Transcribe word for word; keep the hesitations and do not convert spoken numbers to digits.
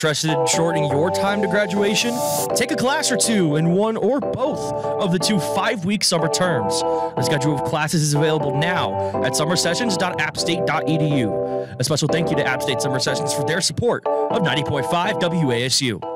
Interested in shortening your time to graduation? Take a class or two in one or both of the two five-week summer terms. The schedule of classes is available now at summer sessions dot app state dot e d u. A special thank you to App State Summer Sessions for their support of ninety point five W A S U.